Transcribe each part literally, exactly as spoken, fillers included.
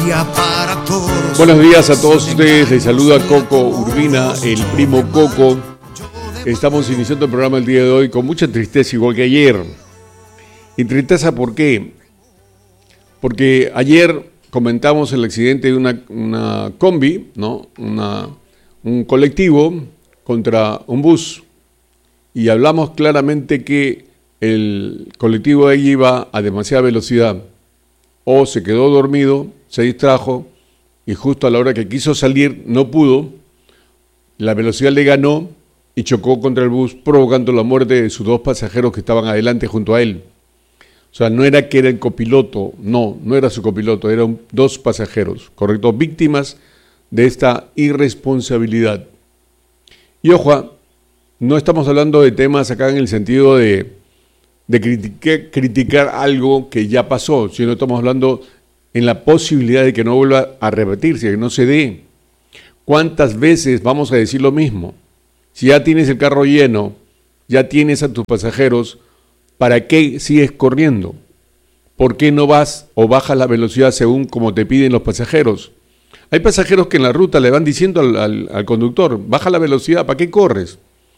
Para todos. Buenos días a todos ustedes, les saluda Coco Urbina, el primo Coco. Estamos iniciando el programa el día de hoy con mucha tristeza, igual que ayer. ¿Y tristeza por qué? Porque ayer comentamos el accidente de una, una combi, ¿no? Una, un colectivo contra un bus. Y hablamos claramente que el colectivo ahí iba a demasiada velocidad. O se quedó dormido, se distrajo y justo a la hora que quiso salir no pudo, la velocidad le ganó y chocó contra el bus, provocando la muerte de sus dos pasajeros que estaban adelante junto a él. O sea, no era que era el copiloto, no, no era su copiloto, eran dos pasajeros, correcto, víctimas de esta irresponsabilidad. Y ojo, no estamos hablando de temas acá en el sentido de, de criticar, criticar algo que ya pasó, sino estamos hablando en la posibilidad de que no vuelva a repetirse, que no se dé. ¿Cuántas veces vamos a decir lo mismo? Si ya tienes el carro lleno, ya tienes a tus pasajeros, ¿para qué sigues corriendo? ¿Por qué no vas o bajas la velocidad según como te piden los pasajeros? Hay pasajeros que en la ruta le van diciendo al, al, al conductor, baja la velocidad, ¿para qué corres?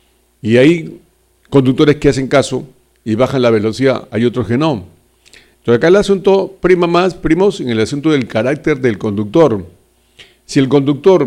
Y hay conductores que hacen caso y bajan la velocidad, hay otros que no. Entonces acá el asunto prima más, primos, en el asunto del carácter del conductor. Si el conductor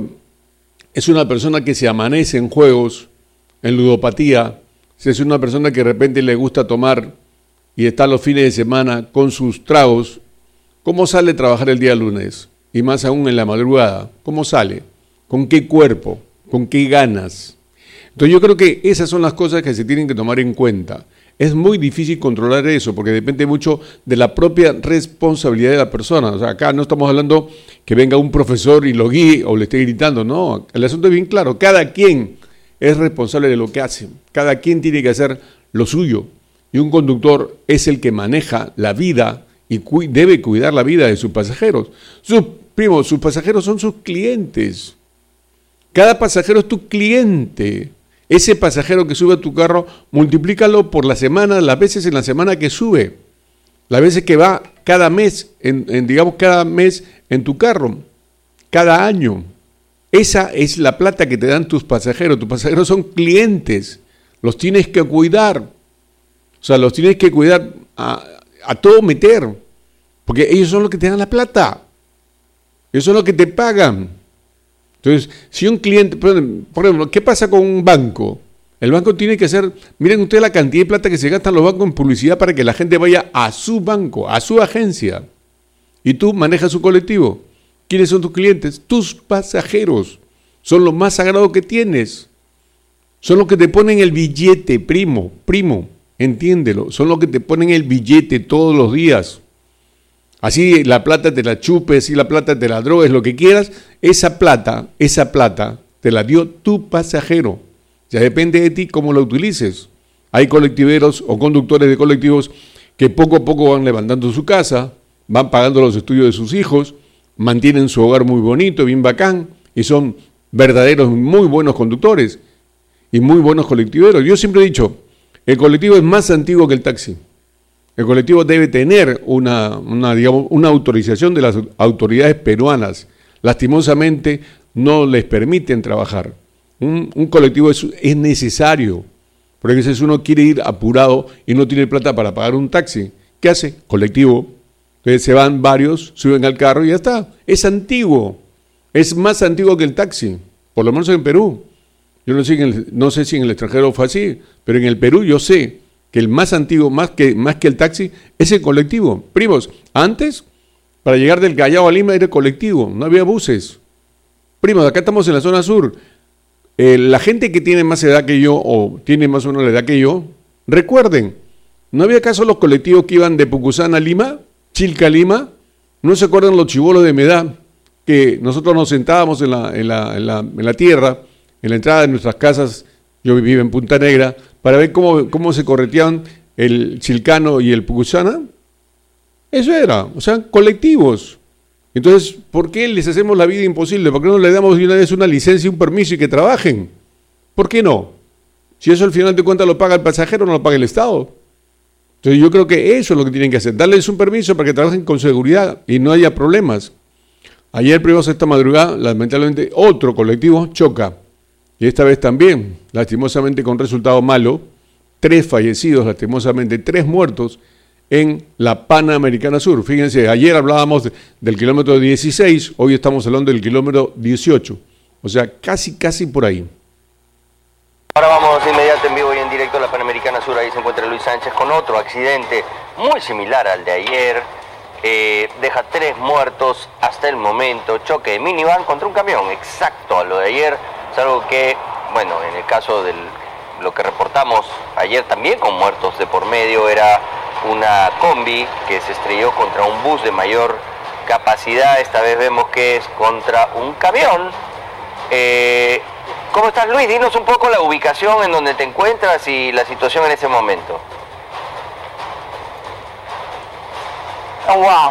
es una persona que se amanece en juegos, en ludopatía, si es una persona que de repente le gusta tomar y está los fines de semana con sus tragos, ¿cómo sale a trabajar el día lunes? Y más aún en la madrugada, ¿cómo sale? ¿Con qué cuerpo? ¿Con qué ganas? Entonces yo creo que esas son las cosas que se tienen que tomar en cuenta. Es muy difícil controlar eso porque depende mucho de la propia responsabilidad de la persona. O sea, acá no estamos hablando que venga un profesor y lo guíe o le esté gritando. No, el asunto es bien claro. Cada quien es responsable de lo que hace. Cada quien tiene que hacer lo suyo. Y un conductor es el que maneja la vida y cu- debe cuidar la vida de sus pasajeros. Sus primos, sus pasajeros son sus clientes. Cada pasajero es tu cliente. Ese pasajero que sube a tu carro, multiplícalo por la semana, las veces en la semana que sube, las veces que va cada mes, en, en, digamos cada mes en tu carro, cada año. Esa es la plata que te dan tus pasajeros. Tus pasajeros son clientes, los tienes que cuidar. O sea, los tienes que cuidar a, a todo meter, porque ellos son los que te dan la plata, ellos son los que te pagan. Entonces, si un cliente, por ejemplo, ¿qué pasa con un banco? El banco tiene que hacer, miren ustedes la cantidad de plata que se gastan los bancos en publicidad para que la gente vaya a su banco, a su agencia. Y tú manejas su colectivo. ¿Quiénes son tus clientes? Tus pasajeros. Son lo más sagrado que tienes. Son los que te ponen el billete, primo, primo, entiéndelo. Son los que te ponen el billete todos los días. Así la plata te la chupes, así la plata te la drogues, lo que quieras, esa plata, esa plata te la dio tu pasajero. Ya depende de ti cómo la utilices. Hay colectiveros o conductores de colectivos que poco a poco van levantando su casa, van pagando los estudios de sus hijos, mantienen su hogar muy bonito, bien bacán, y son verdaderos muy buenos conductores y muy buenos colectiveros. Yo siempre he dicho, el colectivo es más antiguo que el taxi. El colectivo debe tener una, una, digamos, una autorización de las autoridades peruanas. Lastimosamente no les permiten trabajar. Un, un colectivo es, es necesario, porque a veces uno quiere ir apurado y no tiene plata para pagar un taxi. ¿Qué hace? Colectivo. Entonces se van varios, suben al carro y ya está. Es antiguo. Es más antiguo que el taxi, por lo menos en Perú. Yo no sé, en el, no sé si en el extranjero fue así, pero en el Perú yo sé que el más antiguo, más que, más que el taxi, es el colectivo. Primos, antes, para llegar del Callao a Lima era el colectivo, no había buses. Primos, acá estamos en la zona sur. Eh, la gente que tiene más edad que yo, o tiene más o menos la edad que yo, recuerden, ¿no había acaso los colectivos que iban de Pucusán a Lima, Chilca a Lima? ¿No se acuerdan los chibolos de mi edad? Que nosotros nos sentábamos en la, en la, en la, en la tierra, en la entrada de nuestras casas, yo vivía en Punta Negra, para ver cómo, cómo se correteaban el Chilcano y el Pucusana. Eso era, o sea, colectivos. Entonces, ¿por qué les hacemos la vida imposible? ¿Por qué no le damos de una vez una licencia y un permiso y que trabajen? ¿Por qué no? Si eso al final de cuentas lo paga el pasajero, no lo paga el Estado. Entonces yo creo que eso es lo que tienen que hacer, darles un permiso para que trabajen con seguridad y no haya problemas. Ayer, primero, esta madrugada, lamentablemente, otro colectivo choca. Y esta vez también, lastimosamente con resultado malo, tres fallecidos, lastimosamente, tres muertos en la Panamericana Sur. Fíjense, ayer hablábamos de, del kilómetro dieciséis, hoy estamos hablando del kilómetro dieciocho. O sea, casi, casi por ahí. Ahora vamos de inmediato en vivo y en directo a la Panamericana Sur. Ahí se encuentra Luis Sánchez con otro accidente muy similar al de ayer. Eh, deja tres muertos hasta el momento. Choque de minivan contra un camión, exacto a lo de ayer. Es algo que, bueno, en el caso de lo que reportamos ayer también con muertos de por medio, era una combi que se estrelló contra un bus de mayor capacidad. Esta vez vemos que es contra un camión. Eh, ¿Cómo estás, Luis? Dinos un poco la ubicación en donde te encuentras y la situación en ese momento. Oh, wow.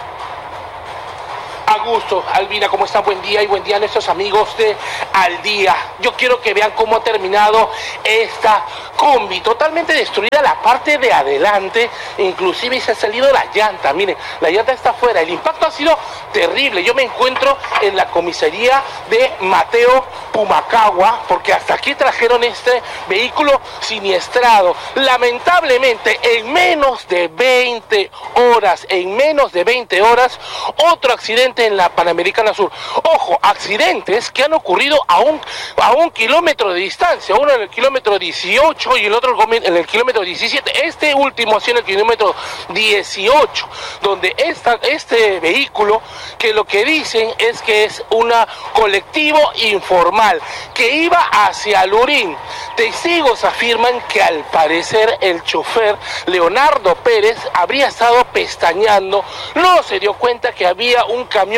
Augusto, Albina, ¿cómo están? Buen día y buen día a nuestros amigos de Al Día. Yo quiero que vean cómo ha terminado esta combi, totalmente destruida la parte de adelante, inclusive se ha salido la llanta. Miren, la llanta está afuera, el impacto ha sido terrible. Yo me encuentro en la comisaría de Mateo Pumacagua, porque hasta aquí trajeron este vehículo siniestrado. Lamentablemente, en menos de veinte horas, en menos de veinte horas, otro accidente en la Panamericana Sur. Ojo, accidentes que han ocurrido a un, a un kilómetro de distancia, uno en el kilómetro dieciocho y el otro en el kilómetro diecisiete. Este último así en el kilómetro dieciocho, donde esta, este vehículo, que lo que dicen es que es un colectivo informal que iba hacia Lurín. Testigos afirman que al parecer el chofer Leonardo Pérez habría estado pestañeando, no se dio cuenta que había un camión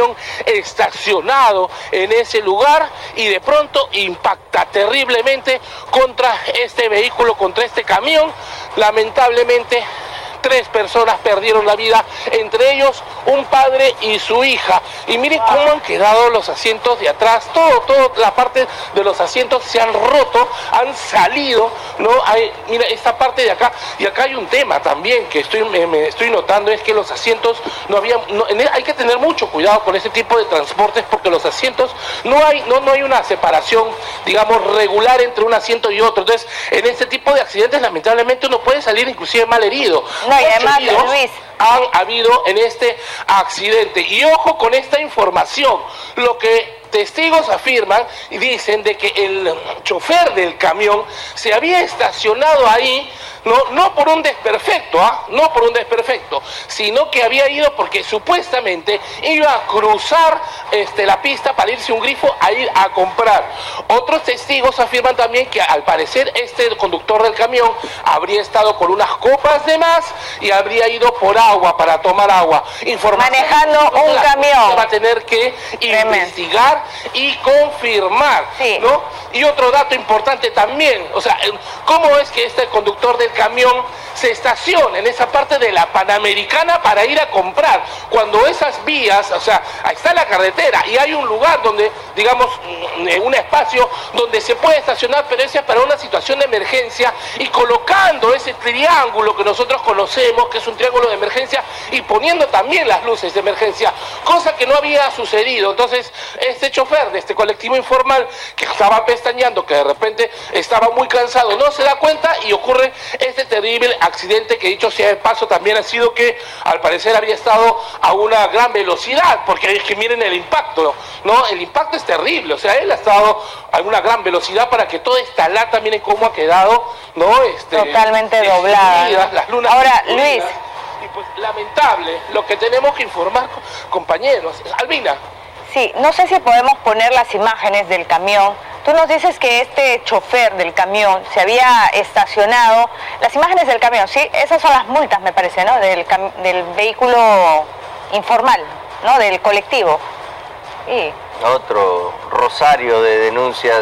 estacionado en ese lugar y de pronto impacta terriblemente contra este vehículo, contra este camión. Lamentablemente, tres personas perdieron la vida, entre ellos un padre y su hija. Y miren cómo han quedado los asientos de atrás, todo, todo, la parte de los asientos se han roto, han salido, ¿no? Hay, mira, esta parte de acá, y acá hay un tema también que estoy, me, me estoy notando, es que los asientos no había, no, hay que tener mucho cuidado con este tipo de transportes, porque los asientos, no hay, no, no hay una separación, digamos, regular entre un asiento y otro. Entonces, en este tipo de accidentes, lamentablemente, uno puede salir inclusive mal herido. No, y además, Luis, han habido en este accidente. Y ojo con esta información, lo que testigos afirman y dicen de que el chofer del camión se había estacionado ahí, no, no por un desperfecto, ¿ah? no por un desperfecto, sino que había ido porque supuestamente iba a cruzar este, la pista para irse a un grifo a ir a comprar. Otros testigos afirman también que al parecer este conductor del camión habría estado con unas copas de más y habría ido por agua para tomar agua. Información manejando un camión. Va a tener que investigar y confirmar, sí. ¿no? Y otro dato importante también, o sea, ¿cómo es que este conductor del camión se estaciona en esa parte de la Panamericana para ir a comprar? Cuando esas vías, o sea, ahí está la carretera y hay un lugar donde, digamos, un espacio donde se puede estacionar, pero ese es para una situación de emergencia, y colocando ese triángulo que nosotros conocemos, que es un triángulo de emergencia, y poniendo también las luces de emergencia, cosa que no había sucedido. Entonces, este chofer de este colectivo informal que estaba pestañeando, que de repente estaba muy cansado, no se da cuenta y ocurre este terrible accidente, que dicho sea de paso también ha sido que al parecer había estado a una gran velocidad, porque es que miren el impacto, ¿no? El impacto es terrible, o sea, él ha estado a una gran velocidad para que toda esta lata, miren cómo ha quedado, ¿no? Este, totalmente doblada, ¿no? Las lunas. Ahora, Luis. Y pues lamentable lo que tenemos que informar, compañeros. Albina. Sí, no sé si podemos poner las imágenes del camión. Tú nos dices que este chofer del camión se había estacionado. Las imágenes del camión, sí, esas son las multas, me parece, ¿no? Del, del vehículo informal, ¿no? Del colectivo. Y... otro rosario de denuncias.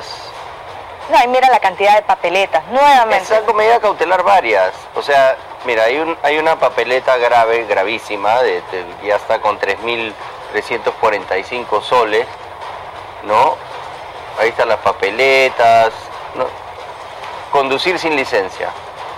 No, y mira la cantidad de papeletas, nuevamente. Es algo medida cautelar varias. O sea, mira, hay, un, hay una papeleta grave, gravísima, de, de, ya está con tres mil trescientos cuarenta y cinco soles, ¿no? Ahí están las papeletas, ¿no? Conducir sin licencia.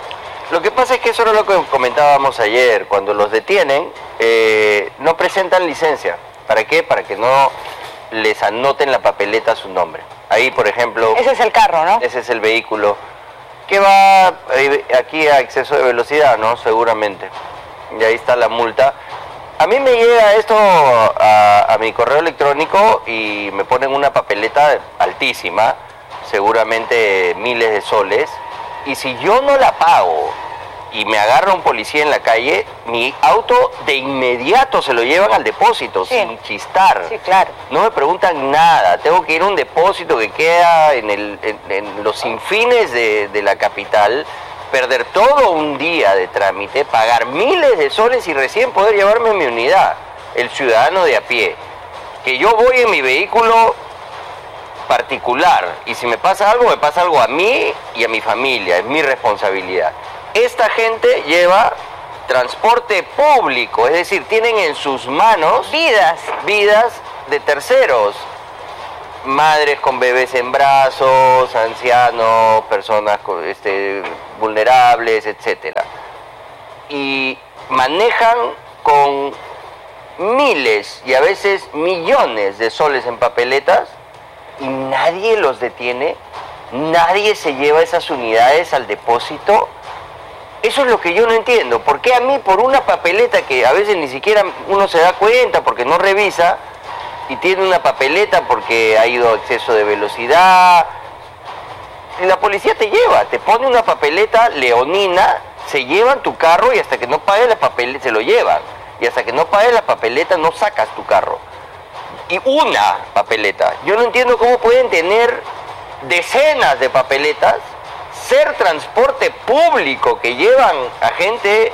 Lo que pasa es que eso era lo que comentábamos ayer, cuando los detienen, eh, no presentan licencia. ¿Para qué? Para que no les anoten la papeleta a su nombre. Ahí, por ejemplo... Ese es el carro, ¿no? Ese es el vehículo que va eh, aquí a exceso de velocidad, ¿no? Seguramente. Y ahí está la multa. A mí me llega esto a, a mi correo electrónico y me ponen una papeleta altísima, seguramente miles de soles, y si yo no la pago y me agarra un policía en la calle, mi auto de inmediato se lo llevan al depósito, sí. sin chistar. Sí, claro. No me preguntan nada, tengo que ir a un depósito que queda en, el, en, en los infines de, de la capital, perder todo un día de trámite, pagar miles de soles y recién poder llevarme mi unidad, el ciudadano de a pie. Que yo voy en mi vehículo particular y si me pasa algo, me pasa algo a mí y a mi familia, es mi responsabilidad. Esta gente lleva transporte público, es decir, tienen en sus manos vidas, vidas de terceros. Madres con bebés en brazos, ancianos, personas este, vulnerables, etcétera. Y manejan con miles y a veces millones de soles en papeletas y nadie los detiene, nadie se lleva esas unidades al depósito. Eso es lo que yo no entiendo. ¿Por qué a mí por una papeleta que a veces ni siquiera uno se da cuenta porque no revisa, y tiene una papeleta porque ha ido a exceso de velocidad, la policía te lleva, te pone una papeleta leonina, se llevan tu carro y hasta que no pagues la papeleta, se lo llevan, y hasta que no pagues la papeleta no sacas tu carro? Y una papeleta. Yo no entiendo cómo pueden tener decenas de papeletas, ser transporte público que llevan a gente,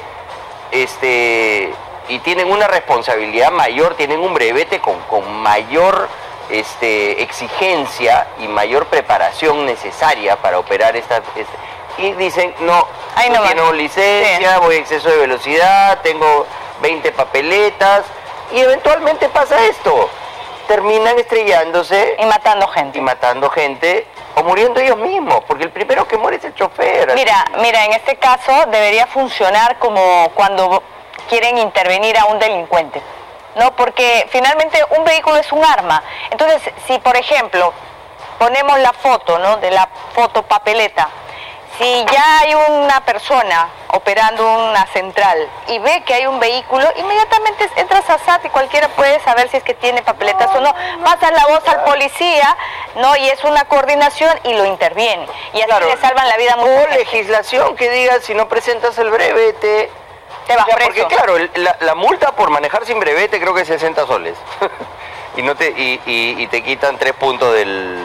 este... y tienen una responsabilidad mayor, tienen un brevete con, con mayor este, exigencia y mayor preparación necesaria para operar esta... esta y dicen, no, Ay, no no tengo licencia, sí. voy a exceso de velocidad, tengo veinte papeletas, y eventualmente pasa esto. Terminan estrellándose... Y matando gente. Y matando gente, o muriendo ellos mismos, porque el primero que muere es el chofer. Mira, mira, en este caso debería funcionar como cuando... quieren intervenir a un delincuente, ¿no? Porque finalmente un vehículo es un arma. Entonces, si por ejemplo ponemos la foto, ¿no? De la foto papeleta, si ya hay una persona operando una central y ve que hay un vehículo, inmediatamente entras a S A T y cualquiera puede saber si es que tiene papeletas o no. Pasas la voz al policía, ¿no? Y es una coordinación y lo interviene. Y así claro, le salvan la vida a mucha gente. O legislación que diga, si no presentas el brevete, te vas ya, preso. Porque claro, la, la multa por manejar sin brevete creo que es sesenta soles. y no te y, y, y te quitan tres puntos del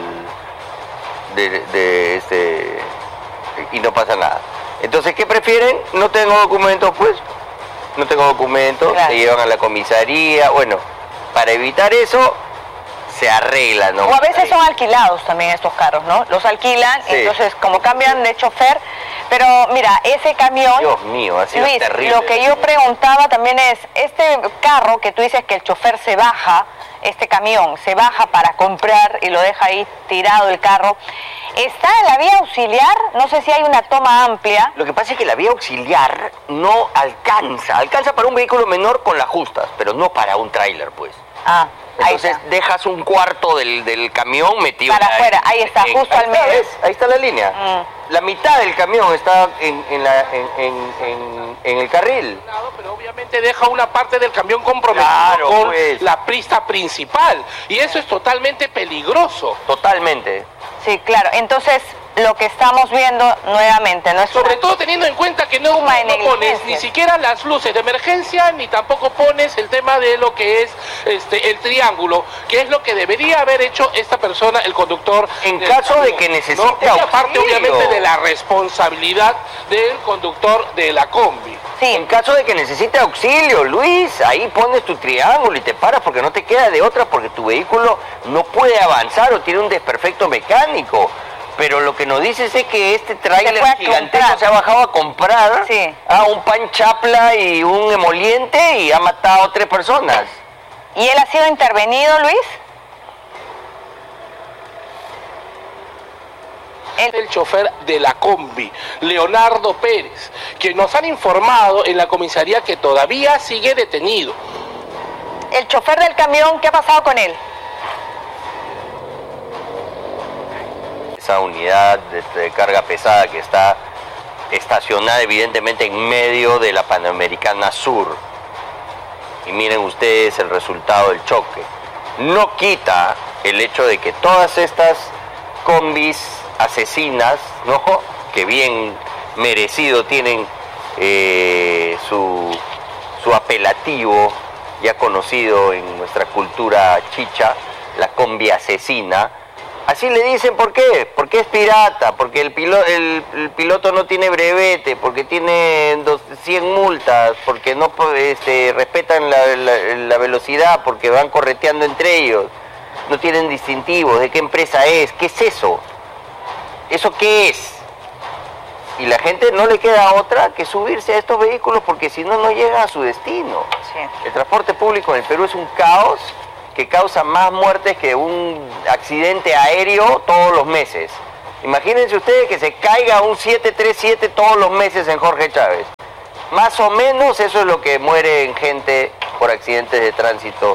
de, de este y no pasa nada. Entonces, ¿qué prefieren? No tengo documentos, pues. No tengo documentos, claro. Se llevan a la comisaría. Bueno, para evitar eso se arreglan, ¿no? O a veces son alquilados también estos carros, ¿no? Los alquilan, sí. Entonces como cambian de chofer. Pero mira, ese camión... Dios mío, ha sido Luis, terrible. Lo que yo preguntaba también es, este carro que tú dices que el chofer se baja, este camión se baja para comprar y lo deja ahí tirado el carro, ¿está en la vía auxiliar? No sé si hay una toma amplia. Lo que pasa es que la vía auxiliar no alcanza, alcanza para un vehículo menor con las justas, pero no para un tráiler, pues. Ah, entonces dejas un cuarto del, del camión metido para afuera, ahí está, en, justo ahí al medio. Está, ¿ves? Ahí está la línea. Mm. La mitad del camión está en, en, la, en, en, en, en el carril. Pero obviamente deja una parte del camión comprometido claro, con pues. la pista principal. Y eso es totalmente peligroso. Totalmente. Sí, claro. Entonces, lo que estamos viendo nuevamente, ¿no? Es sobre una... todo teniendo en cuenta que no, no pones ni siquiera las luces de emergencia, ni tampoco pones el tema de lo que es este el triángulo, que es lo que debería haber hecho esta persona, el conductor. En caso camión, de que necesite ¿no? auxilio. Aparte, obviamente, de la responsabilidad del conductor de la combi. Sí. En caso de que necesite auxilio, Luis, ahí pones tu triángulo y te paras porque no te queda de otra, porque tu vehículo no puede avanzar o tiene un desperfecto mecánico. Pero lo que nos dices es que este tráiler gigantesco se ha bajado a comprar sí. a un pan chapla y un emoliente y ha matado a tres personas. ¿Y él ha sido intervenido, Luis? El, el chofer de la combi, Leonardo Pérez, que nos han informado en la comisaría que todavía sigue detenido. el chofer del camión, ¿qué ha pasado con él? Esa unidad de, de carga pesada que está estacionada evidentemente en medio de la Panamericana Sur. Y miren ustedes el resultado del choque. No quita el hecho de que todas estas combis asesinas, ¿no?, que bien merecido tienen eh, su, su apelativo ya conocido en nuestra cultura chicha, la combi asesina. Así le dicen, ¿por qué? Porque es pirata, porque el piloto, el, el piloto no tiene brevete, porque tiene cien multas, porque no este, respetan la, la, la velocidad, porque van correteando entre ellos, no tienen distintivos, ¿de qué empresa es? ¿Qué es eso? ¿Eso qué es? Y la gente no le queda otra que subirse a estos vehículos porque si no, no llega a su destino. Sí. El transporte público en el Perú es un caos que causa más muertes que un accidente aéreo todos los meses. Imagínense ustedes que se caiga un siete tres siete todos los meses en Jorge Chávez. Más o menos eso es lo que muere en gente por accidentes de tránsito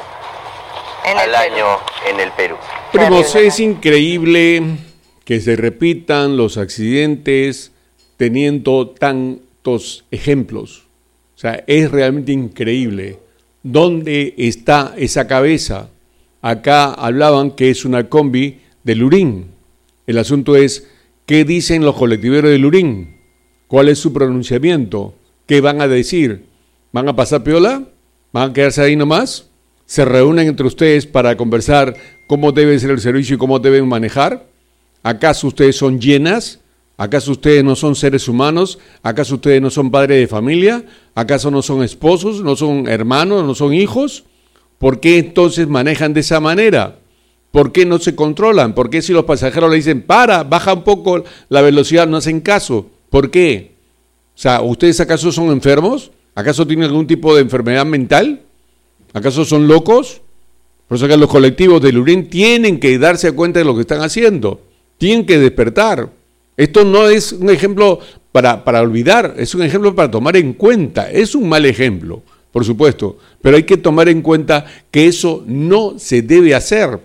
en al año en el Perú. Primos, es increíble que se repitan los accidentes teniendo tantos ejemplos. O sea, es realmente increíble. ¿Dónde está esa cabeza? Acá hablaban que es una combi de Lurín. El asunto es, ¿qué dicen los colectiveros de Lurín? ¿Cuál es su pronunciamiento? ¿Qué van a decir? ¿Van a pasar piola? ¿Van a quedarse ahí nomás? ¿Se reúnen entre ustedes para conversar cómo debe ser el servicio y cómo deben manejar? ¿Acaso ustedes son llenas? ¿Acaso ustedes no son seres humanos? ¿Acaso ustedes no son padres de familia? ¿Acaso no son esposos? ¿No son hermanos? ¿No son hijos? ¿Por qué entonces manejan de esa manera? ¿Por qué no se controlan? ¿Por qué si los pasajeros le dicen, para, baja un poco la velocidad, no hacen caso? ¿Por qué? O sea, ¿ustedes acaso son enfermos? ¿Acaso tienen algún tipo de enfermedad mental? ¿Acaso son locos? Por eso que los colectivos de Lurín tienen que darse cuenta de lo que están haciendo. Tienen que despertar. Esto no es un ejemplo para, para olvidar, es un ejemplo para tomar en cuenta. Es un mal ejemplo, por supuesto, pero hay que tomar en cuenta que eso no se debe hacer.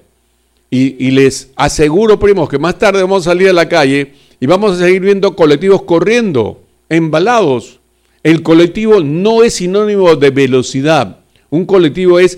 Y, y les aseguro, primos, que más tarde vamos a salir a la calle y vamos a seguir viendo colectivos corriendo, embalados. El colectivo no es sinónimo de velocidad. Un colectivo es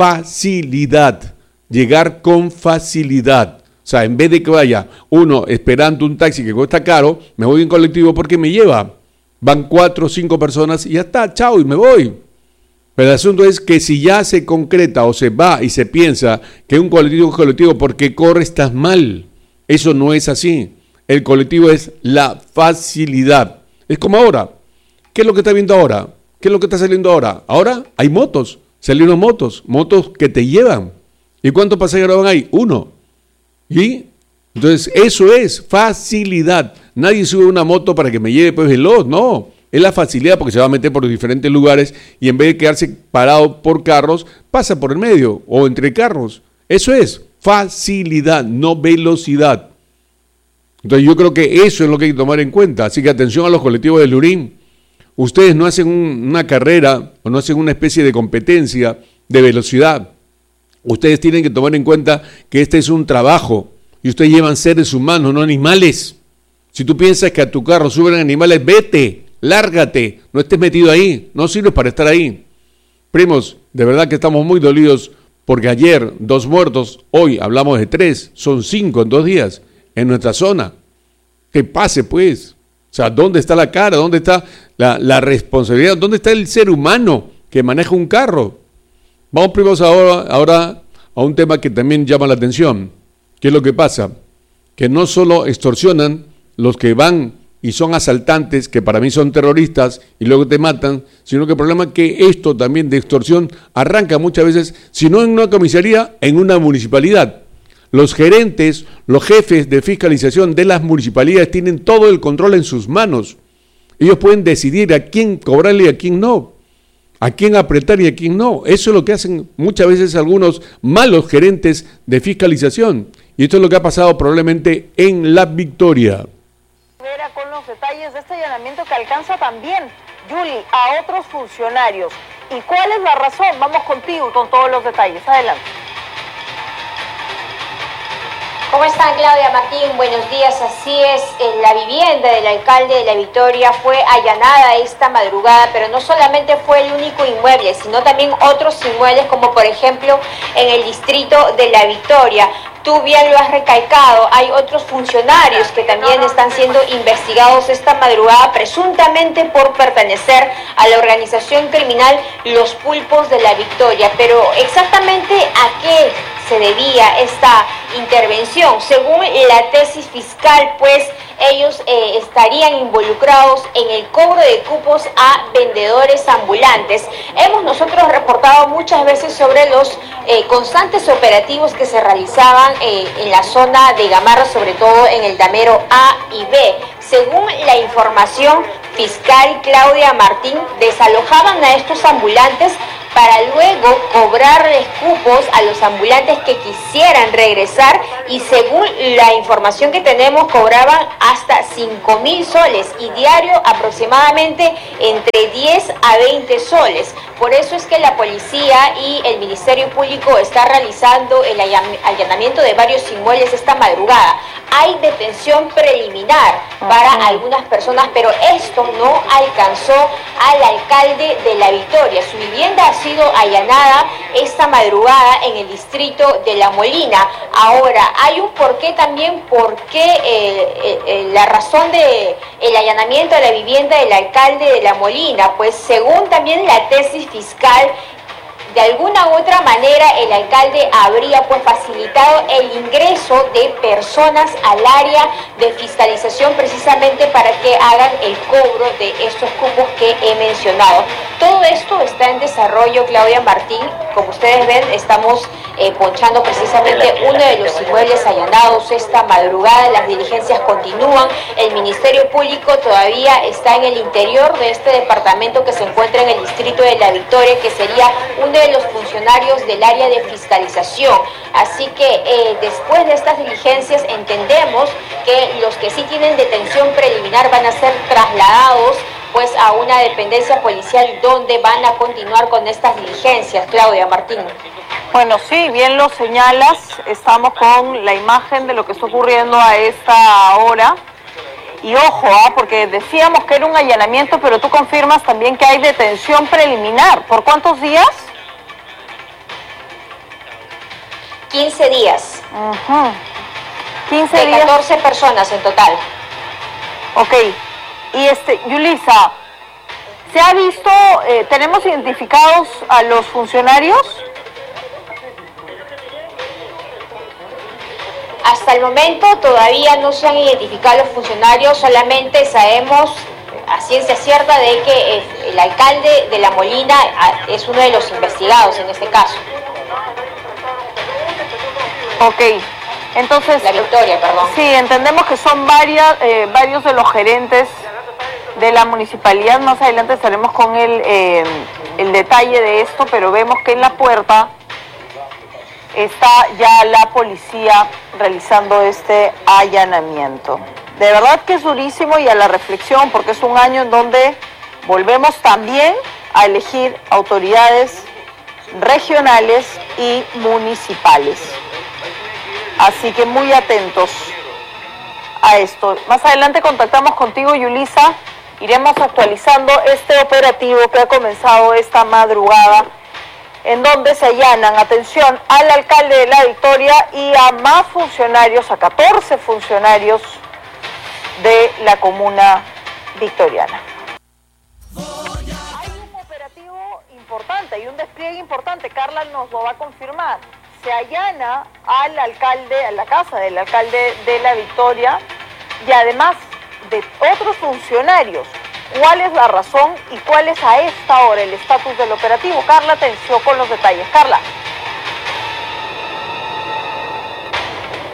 facilidad, llegar con facilidad. O sea, en vez de que vaya uno esperando un taxi que cuesta caro, me voy en colectivo porque me lleva. Van cuatro o cinco personas y ya está, chao, y me voy. Pero el asunto es que si ya se concreta o se va y se piensa que un colectivo es colectivo porque corre, estás mal. Eso no es así. El colectivo es la facilidad. Es como ahora. ¿Qué es lo que está viendo ahora? ¿Qué es lo que está saliendo ahora? Ahora hay motos. Salieron motos. Motos que te llevan. ¿Y cuántos pasajeros van ahí? Uno. ¿Y? Entonces, eso es facilidad. Nadie sube una moto para que me lleve pues veloz, no. Es la facilidad porque se va a meter por diferentes lugares y en vez de quedarse parado por carros, pasa por el medio o entre carros. Eso es facilidad, no velocidad. Entonces, yo creo que eso es lo que hay que tomar en cuenta. Así que atención a los colectivos de Lurín. Ustedes no hacen un, una carrera o no hacen una especie de competencia de velocidad. Ustedes tienen que tomar en cuenta que este es un trabajo y ustedes llevan seres humanos, no animales. Si tú piensas que a tu carro suben animales, vete, lárgate, no estés metido ahí, no sirves para estar ahí. Primos, de verdad que estamos muy dolidos porque ayer dos muertos, hoy hablamos de tres, son cinco en dos días en nuestra zona. Que pase pues, o sea, ¿dónde está la cara? ¿Dónde está la, la responsabilidad? ¿Dónde está el ser humano que maneja un carro? Vamos primos ahora, ahora a un tema que también llama la atención. ¿Qué es lo que pasa? Que no solo extorsionan los que van y son asaltantes, que para mí son terroristas y luego te matan, sino que el problema es que esto también de extorsión arranca muchas veces, si no en una comisaría, en una municipalidad. Los gerentes, los jefes de fiscalización de las municipalidades tienen todo el control en sus manos. Ellos pueden decidir a quién cobrarle y a quién no. A quién apretar y a quién no. Eso es lo que hacen muchas veces algunos malos gerentes de fiscalización. Y esto es lo que ha pasado probablemente en La Victoria. Con los detalles de este allanamiento que alcanza también, Yuli, a otros funcionarios. y cuál es la razón. Vamos contigo y con todos los detalles. Adelante. ¿Cómo están, Claudia, Martín? Buenos días. Así es, la vivienda del alcalde de La Victoria fue allanada esta madrugada, pero no solamente fue el único inmueble, sino también otros inmuebles, como por ejemplo en el distrito de La Victoria. Tú bien lo has recalcado, hay otros funcionarios que también están siendo investigados esta madrugada, presuntamente por pertenecer a la organización criminal Los Pulpos de La Victoria. Pero exactamente a qué se debía esta intervención. Según la tesis fiscal, pues ellos eh, estarían involucrados en el cobro de cupos a vendedores ambulantes. Hemos nosotros reportado muchas veces sobre los eh, constantes operativos que se realizaban eh, en la zona de Gamarra, sobre todo en el damero A y B. Según la información fiscal, Claudia, Martín, desalojaban a estos ambulantes para luego cobrarles cupos a los ambulantes que quisieran regresar, y según la información que tenemos cobraban hasta cinco mil soles y diario aproximadamente entre diez a veinte soles. Por eso es que la policía y el Ministerio Público está realizando el allanamiento de varios inmuebles esta madrugada. Hay detención preliminar para algunas personas, pero esto no alcanzó al alcalde de La Victoria. Su vivienda ha sido allanada esta madrugada en el distrito de La Molina. Ahora, hay un porqué también, porque eh, eh, la razón de el allanamiento de la vivienda del alcalde de La Molina, pues según también la tesis fiscal, de alguna u otra manera el alcalde habría pues facilitado el ingreso de personas al área de fiscalización, precisamente para que hagan el cobro de estos cupos que he mencionado. Todo esto está en desarrollo, Claudia, Martín. Como ustedes ven, estamos eh, ponchando precisamente uno de los inmuebles allanados esta madrugada. Las diligencias continúan. El Ministerio Público todavía está en el interior de este departamento que se encuentra en el distrito de La Victoria, que sería uno de los funcionarios del área de fiscalización. Así que eh, después de estas diligencias entendemos que los que sí tienen detención preliminar van a ser trasladados pues a una dependencia policial donde van a continuar con estas diligencias. Claudia, Martín. Bueno, sí, bien lo señalas, estamos con la imagen de lo que está ocurriendo a esta hora. Y ojo, ¿ah? porque decíamos que era un allanamiento, pero tú confirmas también que hay detención preliminar. ¿Por cuántos días? quince días. Uh-huh. quince de días. catorce personas en total. Ok. Y este, Yulisa, ¿se ha visto, eh, tenemos identificados a los funcionarios? Hasta el momento todavía no se han identificado los funcionarios, solamente sabemos a ciencia cierta de que el alcalde de La Molina es uno de los investigados en este caso. Ok, entonces... La Victoria, perdón. Sí, entendemos que son varias, eh, varios de los gerentes de la municipalidad. Más adelante estaremos con el, eh, el detalle de esto, pero vemos que en la puerta está ya la policía realizando este allanamiento. De verdad que es durísimo, y a la reflexión, porque es un año en donde volvemos también a elegir autoridades regionales y municipales. Así que muy atentos a esto. Más adelante contactamos contigo, Yulisa. Iremos actualizando este operativo que ha comenzado esta madrugada, en donde se allanan, atención, al alcalde de La Victoria y a más funcionarios, a catorce funcionarios de la comuna victoriana. Hay un operativo importante y un despliegue importante, Carla nos lo va a confirmar. Se allana al alcalde, a la casa del alcalde de La Victoria, y además de otros funcionarios. ¿Cuál es la razón y cuál es a esta hora el estatus del operativo? Carla, atención con los detalles. Carla.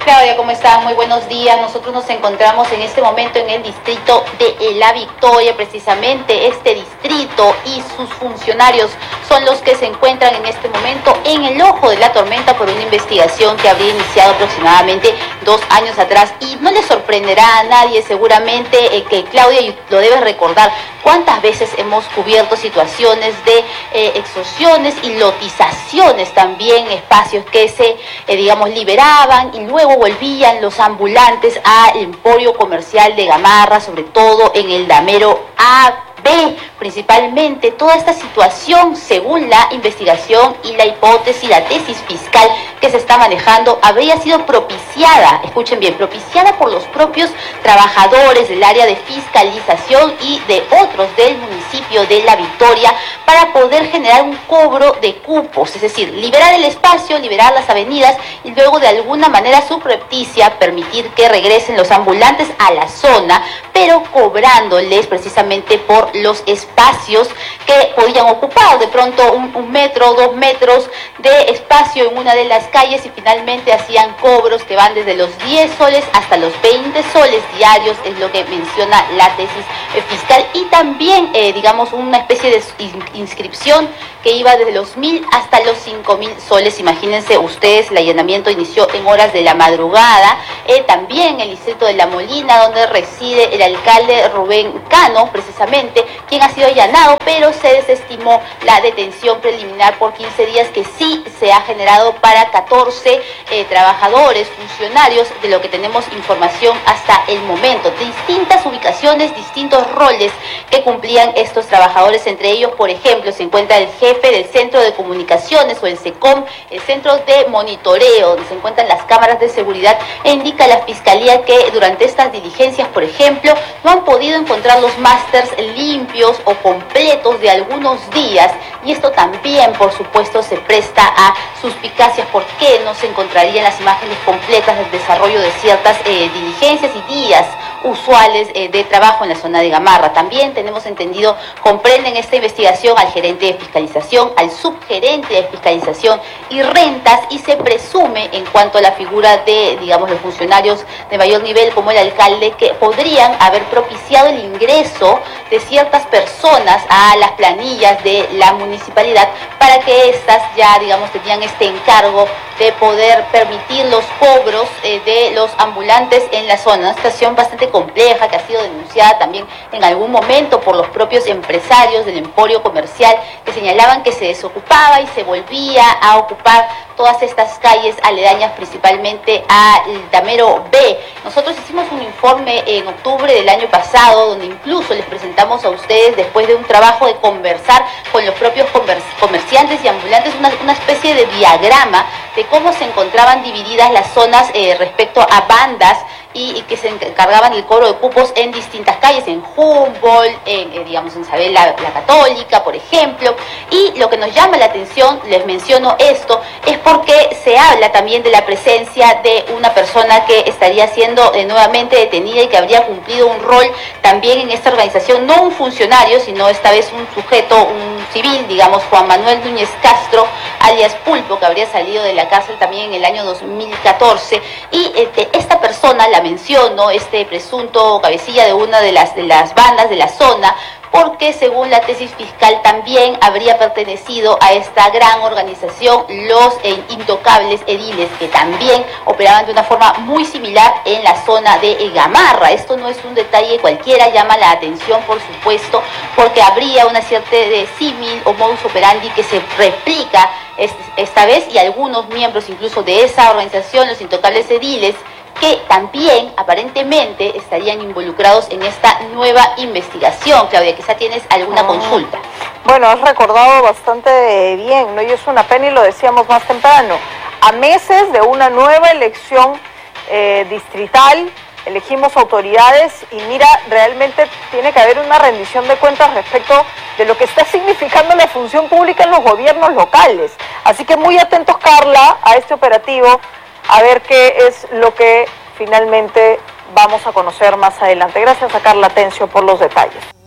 Claudia, ¿cómo están? Muy buenos días. Nosotros nos encontramos en este momento en el distrito de La Victoria. Precisamente este distrito y sus funcionarios son los que se encuentran en este momento en el ojo de la tormenta por una investigación que habría iniciado aproximadamente dos años atrás. Y no le sorprenderá a nadie seguramente eh, que Claudia, y lo debes recordar, cuántas veces hemos cubierto situaciones de eh, extorsiones y lotizaciones también, espacios que se, eh, digamos, liberaban y luego volvían los ambulantes al emporio comercial de Gamarra, sobre todo en el damero A B, principalmente. Toda esta situación, según la investigación y la hipótesis, la tesis fiscal que se está manejando, habría sido propiciada, escuchen bien, propiciada por los propios trabajadores del área de fiscalización y de otros del municipio de La Victoria para poder generar un cobro de cupos, es decir, liberar el espacio, liberar las avenidas y luego de alguna manera subrepticia permitir que regresen los ambulantes a la zona, pero cobrándoles precisamente por los espacios que podían ocupar, de pronto un, un metro, dos metros de espacio en una de las calles, y finalmente hacían cobros que van desde los diez soles hasta los veinte soles diarios, es lo que menciona la tesis eh, fiscal, y también, eh, digamos, una especie de inscripción que iba desde los mil hasta los cinco mil soles. Imagínense ustedes, el allanamiento inició en horas de la madrugada, eh, también en el distrito de La Molina, donde reside el alcalde Rubén Cano, precisamente, quien ha sido allanado, pero se desestimó la detención preliminar por quince días que sí se ha generado para catorce eh, trabajadores, funcionarios, de lo que tenemos información hasta el momento. Distintas ubicaciones, distintos roles que cumplían estos trabajadores. Entre ellos, por ejemplo, se encuentra el jefe del Centro de Comunicaciones o el SECOM, el Centro de Monitoreo, donde se encuentran las cámaras de seguridad, e indica la Fiscalía que durante estas diligencias, por ejemplo, no han podido encontrar los másters limpios o completos de algunos días, y esto también, por supuesto, se presta a suspicacias. ¿Por qué no se encontrarían las imágenes completas del desarrollo de ciertas eh, diligencias y días usuales eh, de trabajo en la zona de Gamarra? También tenemos entendido, comprenden esta investigación al gerente de fiscalización, al subgerente de fiscalización y rentas, y se presume, en cuanto a la figura de, digamos, los funcionarios de mayor nivel como el alcalde, que podrían haber propiciado el ingreso de ciertas personas a las planillas de la municipalidad para que éstas ya, digamos, tenían este encargo de poder permitir los cobros eh, de los ambulantes en la zona. Una situación bastante compleja que ha sido denunciada también en algún momento por los propios empresarios del emporio comercial, que señalaban que se desocupaba y se volvía a ocupar todas estas calles aledañas, principalmente al damero B. Nosotros hicimos un informe en octubre del año pasado, donde incluso les presentamos a ustedes, después de un trabajo de conversar con los propios comer comerciantes y ambulantes, una, una especie de diagrama de cómo se encontraban divididas las zonas eh, respecto a bandas y, y que se encargaban del cobro de cupos en distintas calles, en Humboldt, en, eh, digamos, en Isabel la, la Católica, por ejemplo. Y lo que nos llama la atención, les menciono esto, es porque se habla también de la presencia de una persona que estaría siendo eh, nuevamente detenida y que habría cumplido un rol también en esta organización, no un funcionario, sino esta vez un sujeto, un civil, digamos, Juan Manuel Núñez Castro, alias Pulpo, que habría salido de la cárcel también en el año dos mil catorce. Y este, esta persona, la menciono, este presunto cabecilla de una de las, de las bandas de la zona, porque según la tesis fiscal también habría pertenecido a esta gran organización los eh, intocables ediles, que también operaban de una forma muy similar en la zona de Gamarra. Esto no es un detalle cualquiera, llama la atención, por supuesto, porque habría una cierta de símil o modus operandi que se replica esta vez, y algunos miembros incluso de esa organización, los intocables ediles, que también aparentemente estarían involucrados en esta nueva investigación. Claudia, quizá tienes alguna ah. consulta. Bueno, has recordado bastante bien, ¿no? Y es una pena, y lo decíamos más temprano, a meses de una nueva elección eh, distrital, elegimos autoridades y mira, realmente tiene que haber una rendición de cuentas respecto de lo que está significando la función pública en los gobiernos locales. Así que muy atentos, Carla, a este operativo, a ver qué es lo que finalmente vamos a conocer más adelante. Gracias a Carla Tencio por los detalles.